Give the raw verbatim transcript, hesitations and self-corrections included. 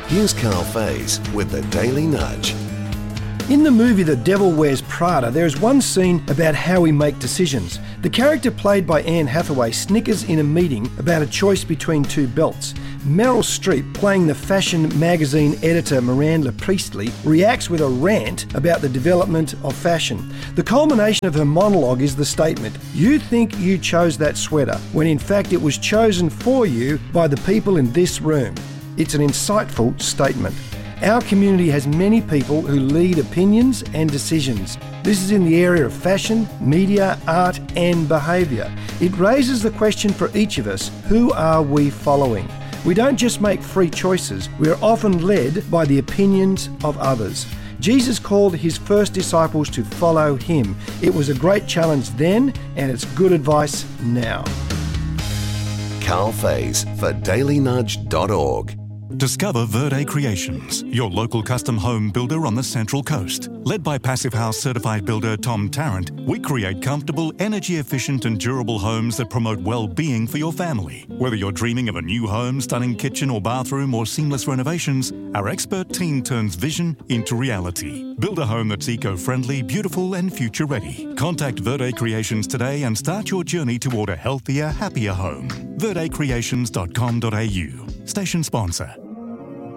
Here's Carl Faze with the Daily Nudge. In the movie The Devil Wears Prada, there is one scene about how we make decisions. The character played by Anne Hathaway snickers in a meeting about a choice between two belts. Meryl Streep, playing the fashion magazine editor Miranda Priestley, reacts with a rant about the development of fashion. The culmination of her monologue is the statement, "You think you chose that sweater, when in fact it was chosen for you by the people in this room." It's an insightful statement. Our community has many people who lead opinions and decisions. This is in the area of fashion, media, art and behaviour. It raises the question for each of us, who are we following? We don't just make free choices, we are often led by the opinions of others. Jesus called his first disciples to follow him. It was a great challenge then, and it's good advice now. Carl Faze for daily nudge dot org. Discover Verde Creations, your local custom home builder on the Central Coast. Led by Passive House certified builder Tom Tarrant, we create comfortable, energy-efficient and durable homes that promote well-being for your family. Whether you're dreaming of a new home, stunning kitchen or bathroom, or seamless renovations, our expert team turns vision into reality. Build a home that's eco-friendly, beautiful and future-ready. Contact Verde Creations today and start your journey toward a healthier, happier home. verde creations dot com dot a u. Station sponsor.